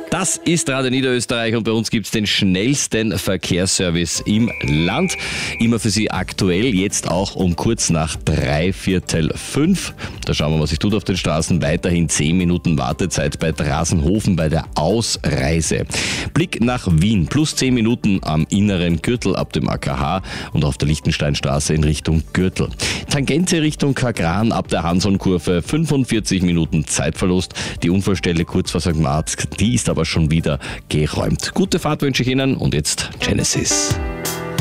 Das ist Radio Niederösterreich und bei uns gibt es den schnellsten Verkehrsservice im Land. Immer für Sie aktuell, jetzt auch um kurz nach 5:03. Da schauen wir, was sich tut auf den Straßen. Weiterhin 10 Minuten Wartezeit bei Drasenhofen bei der Ausreise. Blick nach Wien, plus 10 Minuten am inneren Gürtel ab dem AKH und auf der Lichtensteinstraße in Richtung Gürtel. Tangente Richtung Kagran ab der Hanson-Kurve, 45 Minuten Zeitverlust. Die Unfallstelle kurz vor St. Marx, die ist aber schon wieder geräumt. Gute Fahrt wünsche ich Ihnen und jetzt Genesis.